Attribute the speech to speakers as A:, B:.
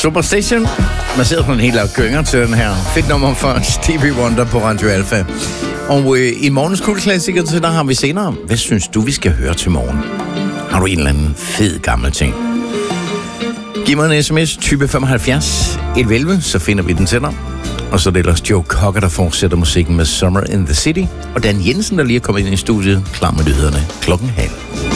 A: Superstation. Man sidder på en hel gynger til den her. Fedt nummer for Stevie Wonder på Radio Alpha. Og i morgens kultklassiker til der har vi senere. Hvad synes du, vi skal høre til morgen? Har du en eller anden fed gammel ting? Giv mig en sms, type 75 111, så finder vi den til dig. Og så er det ellers Joe Cocker, der fortsætter musikken med Summer in the City. Og Dan Jensen, der lige er kommet ind i studiet, klar med nyhederne 12:30.